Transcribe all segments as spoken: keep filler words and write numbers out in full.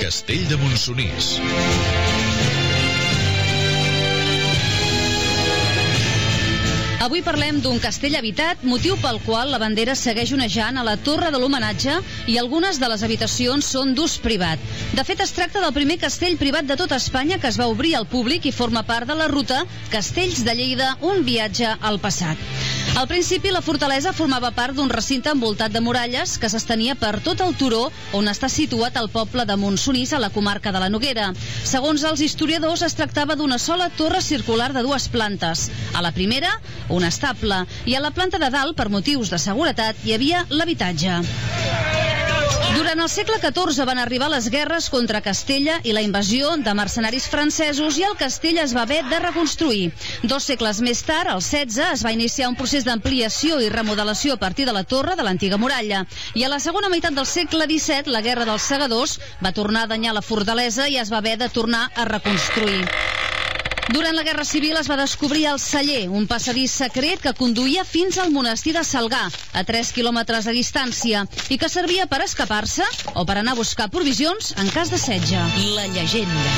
Castell de Montsonís. Avui parlem d'un castell habitat, motiu pel qual la bandera segueix onejant a la torre de l'homenatge i algunes de les habitacions són d'ús privat. De fet, es tracta del primer castell privat de tota Espanya que es va obrir al públic i forma part de la ruta Castells de Lleida, un viatge al passat. Al principi, la fortalesa formava part d'un recinte envoltat de muralles que s'estenia per tot el turó on està situat el poble de Montsonís, a la comarca de la Noguera. Segons els historiadors, es tractava d'una sola torre circular de dues plantes. A la primera, un estable, i a la planta de dalt, per motius de seguretat, hi havia l'habitatge. Durant el segle catorze van arribar les guerres contra Castella i la invasió de mercenaris francesos i el castell es va haver de reconstruir. Dos segles més tard, al setze, es va iniciar un procés d'ampliació i remodelació a partir de la torre de l'antiga muralla. I a la segona meitat del segle disset, la Guerra dels Segadors va tornar a danyar la fortalesa i es va haver de tornar a reconstruir. Durant la Guerra Civil es va descobrir el celler, un passadís secret que conduïa fins al monestir de Salgar, a tres quilòmetres de distància, i que servia per escapar-se o per anar a buscar provisions en cas de setge. La llegenda.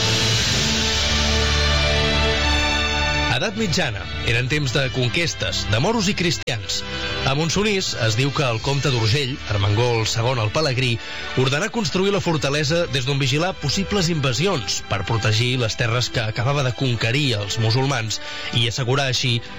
Edat mitjana. Eren temps de conquestes, de moros i cristians. A Montsonís es diu que el comte d'Urgell, Armengol segon el Pelegrí, ordenà construir la fortalesa des d'on vigilar possibles invasions per protegir les terres que acabava de conquerir els musulmans i assegurar així